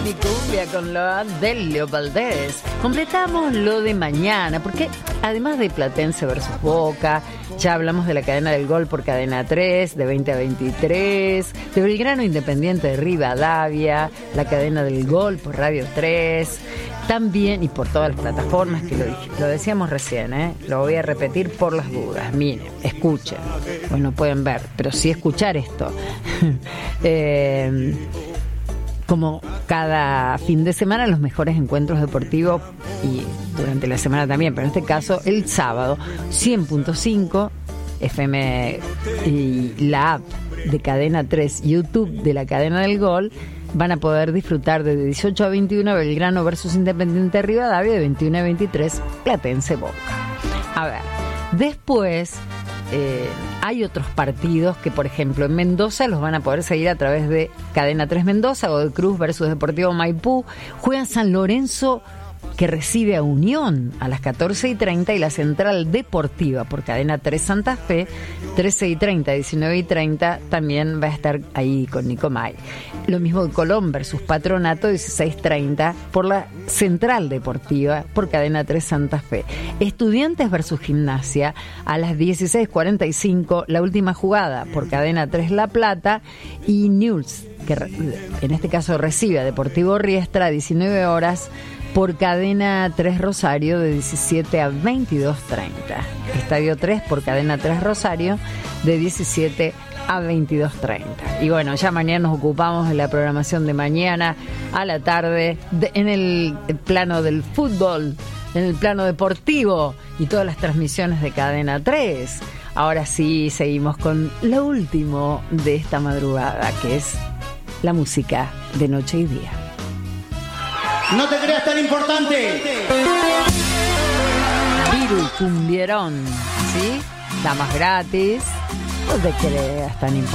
y cumbia con lo Delio Valdés. Completamos lo de mañana, porque además de Platense versus Boca, ya hablamos de la cadena del gol por Cadena 3, de 20 a 23, de Belgrano Independiente de Rivadavia, la cadena del gol por Radio 3, también, y por todas las plataformas que lo decíamos recién, lo voy a repetir por las dudas. Miren, escuchen, pues no pueden ver, pero sí escuchar esto. Como cada fin de semana, los mejores encuentros deportivos, y durante la semana también, pero en este caso el sábado, 100.5 FM y la app de Cadena 3, YouTube de la cadena del gol, van a poder disfrutar de 18 a 21 Belgrano versus Independiente de Rivadavia, de 21 a 23 Platense Boca. A ver, después hay otros partidos que, por ejemplo, en Mendoza los van a poder seguir a través de Cadena 3 Mendoza, o de Cruz versus Deportivo Maipú. Juega San Lorenzo, que recibe a Unión a las 14:30, y la Central Deportiva por Cadena 3 Santa Fe, 13:30, 19:30, también va a estar ahí con Nicomay. Lo mismo que Colón versus Patronato, 16:30, por la Central Deportiva por Cadena 3 Santa Fe. Estudiantes versus Gimnasia a las 16:45, la última jugada por Cadena 3 La Plata, y Newell's, que en este caso recibe a Deportivo Riestra, a 19 horas, por Cadena 3 Rosario, de 17 a 22:30. Estadio 3 por Cadena 3 Rosario, de 17 a 22:30. Y bueno, ya mañana nos ocupamos de la programación de mañana a la tarde, en el plano del fútbol, en el plano deportivo, y todas las transmisiones de Cadena 3. Ahora sí, seguimos con lo último de esta madrugada, que es la música de noche y día. No te creas tan importante. Viru Cumbierón, ¿sí? Damas gratis. No te creas tan importante.